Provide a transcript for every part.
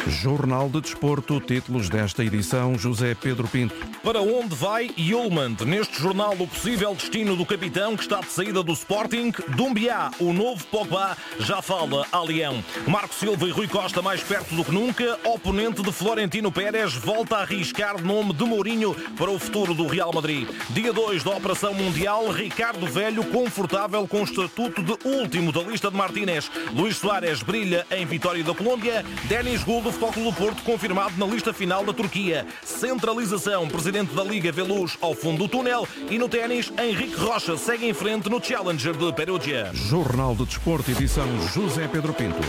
Jornal de Desporto, títulos desta edição, José Pedro Pinto. Para onde vai Yulman? Neste jornal, o possível destino do capitão que está de saída do Sporting. Doumbia, o novo Pogba, já fala a Leão. Marco Silva e Rui Costa mais perto do que nunca. Oponente de Florentino Pérez volta a arriscar nome de Mourinho para o futuro do Real Madrid. Dia 2 da Operação Mundial, Ricardo Velho confortável com o estatuto de último da lista de Martínez. Luís Soares brilha em vitória da Colômbia. Denis Gul do Futebol Clube do Porto confirmado na lista final da Turquia. Centralização, presidente da Liga vê luz ao fundo do túnel. E no ténis, Henrique Rocha segue em frente no Challenger de Perugia. Jornal de Desporto, edição José Pedro Pinto.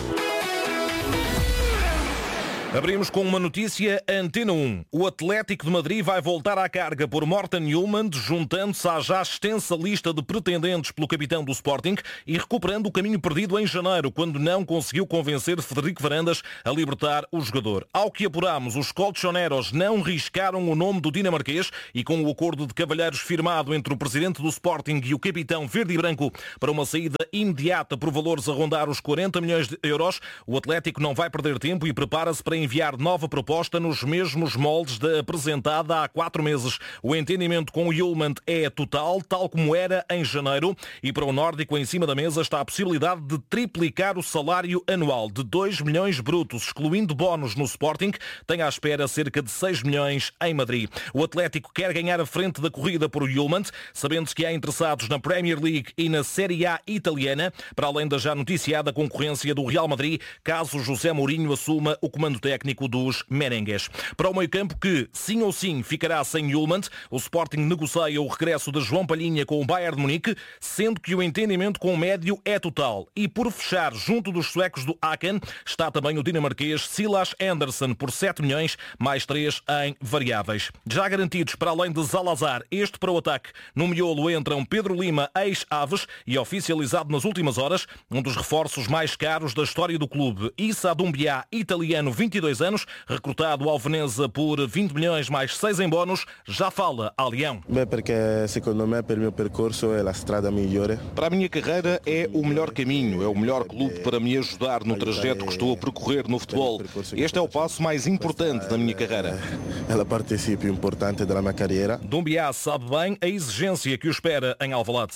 Abrimos com uma notícia Antena 1. O Atlético de Madrid vai voltar à carga por Morten Hjulmand, juntando-se à já extensa lista de pretendentes pelo capitão do Sporting e recuperando o caminho perdido em janeiro, quando não conseguiu convencer Frederico Varandas a libertar o jogador. Ao que apuramos, os colchoneros não riscaram o nome do dinamarquês e com o acordo de cavalheiros firmado entre o presidente do Sporting e o capitão verde e branco para uma saída imediata por valores a rondar os 40 milhões de euros, o Atlético não vai perder tempo e prepara-se para enviar nova proposta nos mesmos moldes da apresentada há 4 meses. O entendimento com o Hjulmand é total, tal como era em janeiro, e para o nórdico em cima da mesa está a possibilidade de triplicar o salário anual de 2 milhões brutos, excluindo bónus no Sporting, tem à espera cerca de 6 milhões em Madrid. O Atlético quer ganhar a frente da corrida por Hjulmand, sabendo que há interessados na Premier League e na Série A italiana, para além da já noticiada concorrência do Real Madrid, caso José Mourinho assuma o comando técnico dos merengues. Para o meio-campo que, sim ou sim, ficará sem Hjulmand, o Sporting negocia o regresso de João Palhinha com o Bayern de Munique, sendo que o entendimento com o médio é total. E por fechar, junto dos suecos do Aken, está também o dinamarquês Silas Andersson por 7 milhões, mais 3 em variáveis. Já garantidos para além de Zalazar, este para o ataque. No miolo entram Pedro Lima, ex-Aves, e oficializado nas últimas horas, um dos reforços mais caros da história do clube. Issa Doumbia, italiano, 22 anos, recrutado ao Veneza por 20 milhões mais 6 em bónus, já fala a Leão. Porque, segundo me, para o meu percurso é a estrada melhor. Para a minha carreira é o melhor caminho, é o melhor clube para me ajudar no trajeto que estou a percorrer no futebol. Este é o passo mais importante da minha carreira. É a parte importante da minha carreira. Doumbia sabe bem a exigência que o espera em Alvalade.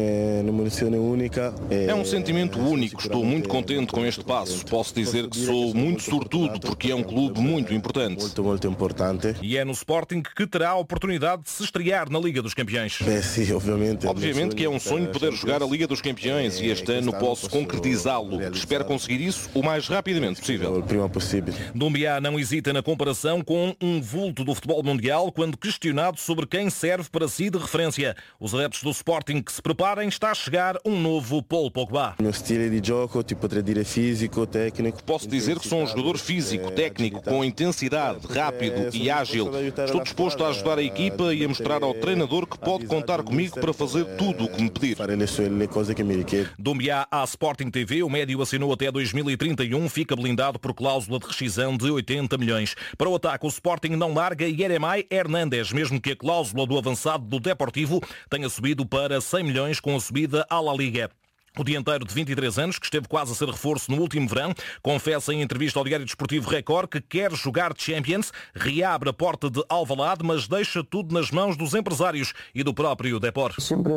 É um sentimento único, estou muito contente com este passo. Posso dizer que sou muito sortudo porque é um clube muito importante. Muito importante. E é no Sporting que terá a oportunidade de se estrear na Liga dos Campeões. Sim, Obviamente que é um sonho poder jogar a Liga dos Campeões e este ano posso concretizá-lo. Espero conseguir isso o mais rapidamente possível. Doumbia não hesita na comparação com um vulto do futebol mundial quando questionado sobre quem serve para si de referência. Os adeptos do Sporting que se preparem, está a chegar um novo Paul Pogba. Meu estilo de jogo, poderia dizer físico, técnico. Posso dizer que sou um jogador físico, técnico, com intensidade, rápido e ágil. Estou disposto a ajudar a equipa e a mostrar ao treinador que pode contar comigo para fazer tudo o que me pedir. Doumbia à Sporting TV, o médio assinou até 2031, fica blindado por cláusula de rescisão de 80 milhões. Para o ataque, o Sporting não larga Yeremay Hernández, mesmo que a cláusula do avançado do Deportivo tenha subido para 100 milhões com a subida à La Liga. O dianteiro de 23 anos, que esteve quase a ser reforço no último verão, confessa em entrevista ao Diário Desportivo Record que quer jogar Champions, reabre a porta de Alvalade, mas deixa tudo nas mãos dos empresários e do próprio Depor.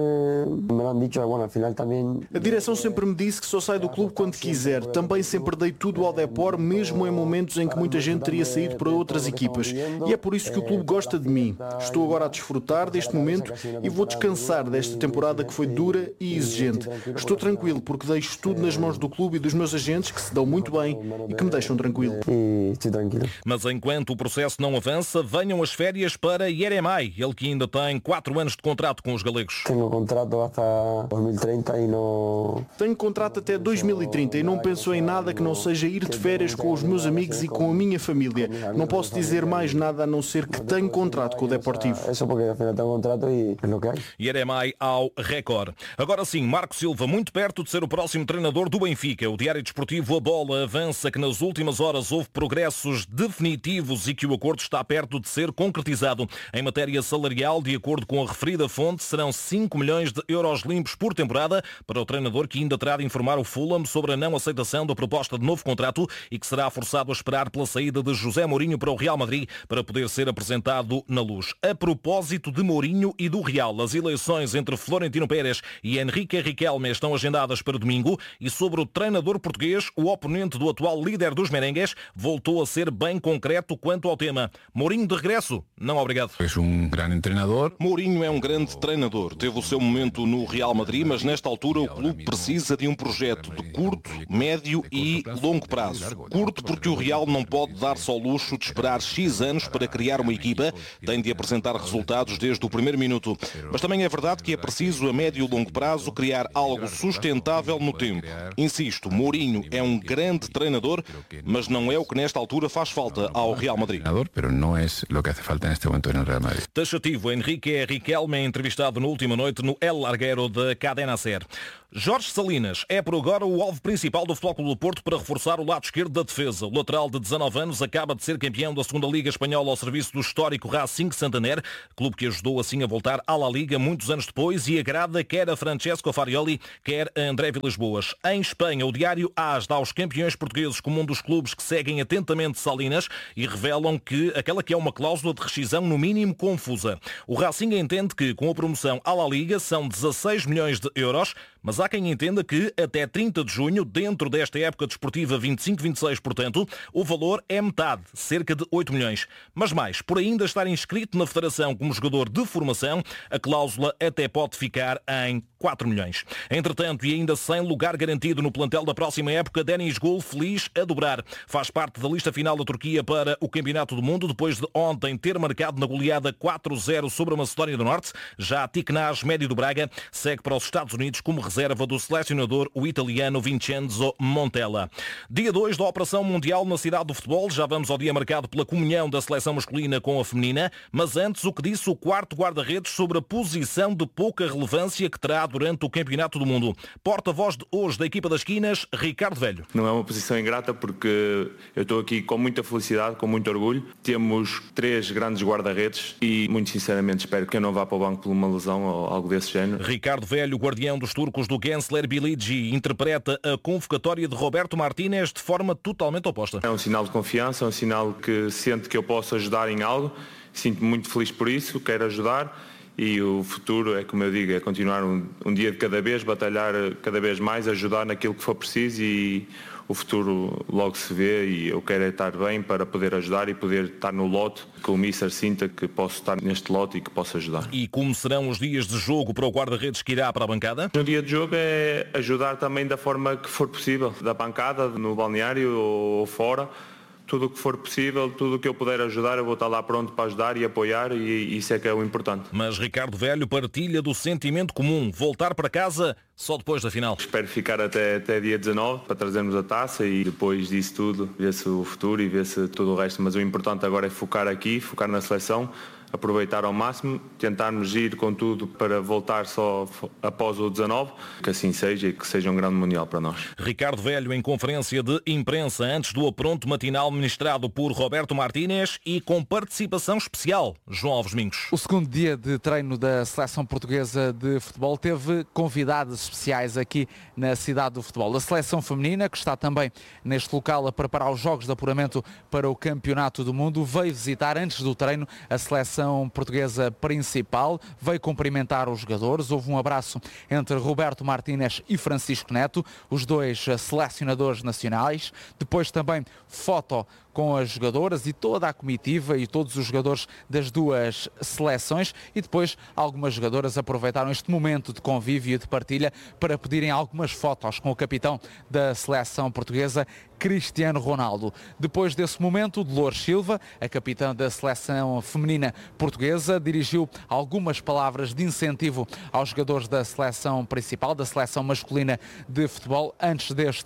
A direção sempre me disse que só sai do clube quando quiser. Também sempre dei tudo ao Depor, mesmo em momentos em que muita gente teria saído para outras equipas. E é por isso que o clube gosta de mim. Estou agora a desfrutar deste momento e vou descansar desta temporada que foi dura e exigente. Estou tranquilo porque deixo tudo nas mãos do clube e dos meus agentes que se dão muito bem e que me deixam tranquilo. Mas enquanto o processo não avança, venham as férias para Yeremay, ele que ainda tem 4 anos de contrato com os galegos. Tenho contrato até 2030 e não penso em nada que não seja ir de férias com os meus amigos e com a minha família. Não posso dizer mais nada a não ser que tenho contrato com o Deportivo. Yeremay ao Record. Agora sim, Marco Silva muito muito perto de ser o próximo treinador do Benfica. O Diário Desportivo A Bola avança que nas últimas horas houve progressos definitivos e que o acordo está perto de ser concretizado. Em matéria salarial, de acordo com a referida fonte, serão 5 milhões de euros limpos por temporada para o treinador, que ainda terá de informar o Fulham sobre a não aceitação da proposta de novo contrato e que será forçado a esperar pela saída de José Mourinho para o Real Madrid para poder ser apresentado na Luz. A propósito de Mourinho e do Real, as eleições entre Florentino Pérez e Henrique Riquelme estão agendadas para domingo e sobre o treinador português, o oponente do atual líder dos merengues voltou a ser bem concreto quanto ao tema. Mourinho de regresso? Não, obrigado. É grande treinador. Mourinho é um grande treinador. Teve o seu momento no Real Madrid, mas nesta altura o clube precisa de um projeto de curto, médio e longo prazo. Curto porque o Real não pode dar-se ao luxo de esperar X anos para criar uma equipa, tem de apresentar resultados desde o primeiro minuto. Mas também é verdade que é preciso a médio e longo prazo criar algo sustentável no tempo. Insisto, Mourinho é um grande treinador, mas não é o que nesta altura faz falta ao Real Madrid. Taxativo, Henrique Riquelme é entrevistado na última noite no El Larguero da Cadena Ser. Jorge Salinas é por agora o alvo principal do Futebol Clube do Porto para reforçar o lado esquerdo da defesa. O lateral de 19 anos acaba de ser campeão da segunda Liga Espanhola ao serviço do histórico Racing Santander, clube que ajudou assim a voltar à La Liga muitos anos depois e agrada quer a Francesco Farioli, quer a André Vilas-Boas. Em Espanha, o diário AS dá aos campeões portugueses como um dos clubes que seguem atentamente Salinas e revelam que aquela que é uma cláusula de rescisão no mínimo confusa. O Racing entende que com a promoção à La Liga são 16 milhões de euros, mas há quem entenda que até 30 de junho, dentro desta época desportiva 25-26, portanto, o valor é metade, cerca de 8 milhões. Mas mais, por ainda estar inscrito na Federação como jogador de formação, a cláusula até pode ficar em 4 milhões. Entretanto, e ainda sem lugar garantido no plantel da próxima época, Deniz Gol feliz a dobrar. Faz parte da lista final da Turquia para o Campeonato do Mundo, depois de ontem ter marcado na goleada 4-0 sobre a Macedónia do Norte. Já Tiknaz, médio do Braga, segue para os Estados Unidos como reserva do selecionador, o italiano Vincenzo Montella. Dia 2 da Operação Mundial na cidade do futebol. Já vamos ao dia marcado pela comunhão da seleção masculina com a feminina, mas antes o que disse o quarto guarda-redes sobre a posição de pouca relevância que terá durante o Campeonato do Mundo. Porta-voz de hoje da equipa das esquinas, Ricardo Velho. Não é uma posição ingrata porque eu estou aqui com muita felicidade, com muito orgulho. Temos 3 grandes guarda-redes e muito sinceramente espero que eu não vá para o banco por uma lesão ou algo desse género. Ricardo Velho, guardião dos turcos do Gensler Biligi, interpreta a convocatória de Roberto Martínez de forma totalmente oposta. É um sinal de confiança, é um sinal que sente que eu posso ajudar em algo. Sinto-me muito feliz por isso, quero ajudar. E o futuro é, como eu digo, é continuar um dia de cada vez, batalhar cada vez mais, ajudar naquilo que for preciso e o futuro logo se vê e eu quero estar bem para poder ajudar e poder estar no lote, que o Mister sinta que posso estar neste lote e que posso ajudar. E como serão os dias de jogo para o guarda-redes que irá para a bancada? No dia de jogo é ajudar também da forma que for possível, da bancada, no balneário ou fora. Tudo o que for possível, tudo o que eu puder ajudar, eu vou estar lá pronto para ajudar e apoiar e isso é que é o importante. Mas Ricardo Velho partilha do sentimento comum, voltar para casa só depois da final. Espero ficar até dia 19 para trazermos a taça e depois disso tudo, ver-se o futuro e ver-se todo o resto. Mas o importante agora é focar aqui, focar na seleção, aproveitar ao máximo, tentarmos ir com tudo para voltar só após o 19, que assim seja e que seja um grande mundial para nós. Ricardo Velho em conferência de imprensa antes do apronto matinal ministrado por Roberto Martínez e com participação especial, João Alves Mingos. O segundo dia de treino da seleção portuguesa de futebol teve convidados especiais aqui na cidade do futebol. A seleção feminina, que está também neste local a preparar os jogos de apuramento para o Campeonato do Mundo, veio visitar antes do treino a seleção portuguesa principal, veio cumprimentar os jogadores, houve um abraço entre Roberto Martínez e Francisco Neto, os dois selecionadores nacionais, depois também foto com as jogadoras e toda a comitiva e todos os jogadores das duas seleções e depois algumas jogadoras aproveitaram este momento de convívio e de partilha para pedirem algumas fotos com o capitão da seleção portuguesa, Cristiano Ronaldo. Depois desse momento, Dolores Silva, a capitã da seleção feminina portuguesa, dirigiu algumas palavras de incentivo aos jogadores da seleção principal, da seleção masculina de futebol, antes deste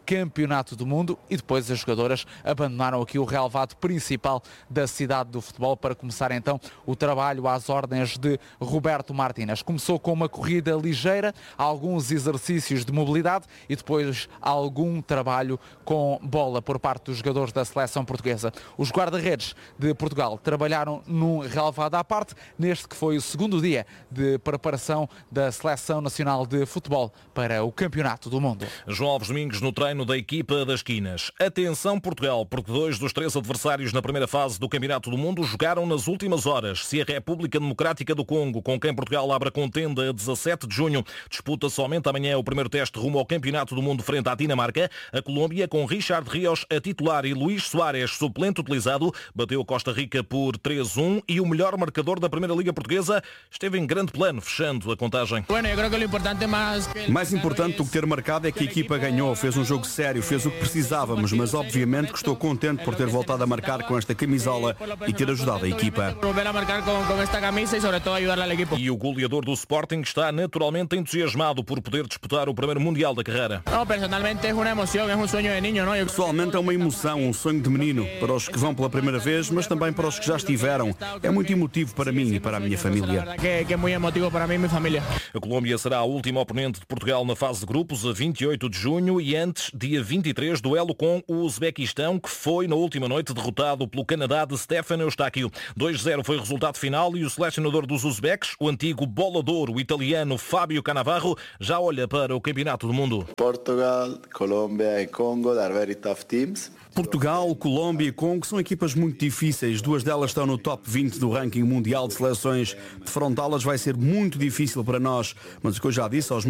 Campeonato do Mundo, e depois as jogadoras abandonaram aqui o relvado principal da cidade do futebol para começar então o trabalho às ordens de Roberto Martínez. Começou com uma corrida ligeira, alguns exercícios de mobilidade e depois algum trabalho com bola por parte dos jogadores da seleção portuguesa. Os guarda-redes de Portugal trabalharam num relvado à parte, neste que foi o segundo dia de preparação da Seleção Nacional de Futebol para o Campeonato do Mundo. João Alves Domingos no treino da equipa das Quinas. Atenção Portugal, porque 2 dos 3 adversários na primeira fase do Campeonato do Mundo jogaram nas últimas horas. Se a República Democrática do Congo, com quem Portugal abre a contenda a 17 de junho, disputa somente amanhã o primeiro teste rumo ao Campeonato do Mundo frente à Dinamarca, a Colômbia, com Richard Rios a titular e Luís Soares suplente utilizado, bateu a Costa Rica por 3-1 e o melhor marcador da Primeira Liga Portuguesa esteve em grande plano, fechando a contagem. Mais importante do que ter marcado é que a equipa ganhou, fez um jogo sério, fez o que precisávamos, mas obviamente que estou contente por ter voltado a marcar com esta camisola e ter ajudado a equipa. E o goleador do Sporting está naturalmente entusiasmado por poder disputar o primeiro Mundial da carreira. Pessoalmente é uma emoção, um sonho de menino, para os que vão pela primeira vez, mas também para os que já estiveram. É muito emotivo para mim e para a minha família. A Colômbia será a última oponente de Portugal na fase de grupos, a 28 de junho, e antes, dia 23, duelo com o Uzbequistão, que foi na última noite derrotado pelo Canadá de Stefan Eustáquio. 2-0 foi o resultado final e o selecionador dos uzbeques, o antigo bolador, o italiano Fábio Cannavaro, já olha para o Campeonato do Mundo. Portugal, Colômbia e Congo are very tough teams. Portugal, Colômbia e Congo são equipas muito difíceis. 2 delas estão no top 20 do ranking mundial de seleções. Defrontá-las vai ser muito difícil para nós. Mas o que eu já disse aos